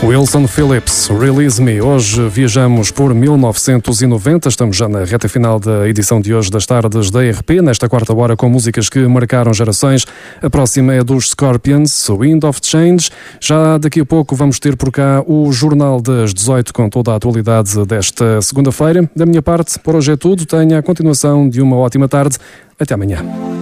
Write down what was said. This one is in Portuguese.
Wilson Phillips, Release Me. Hoje viajamos por 1990, estamos já na reta final da edição de hoje das tardes da RP, nesta quarta hora com músicas que marcaram gerações. A próxima é dos Scorpions, Wind of Change. Já daqui a pouco vamos ter por cá o Jornal das 18 com toda a atualidade desta segunda-feira. Da minha parte, por hoje é tudo. Tenha a continuação de uma ótima tarde. Até amanhã.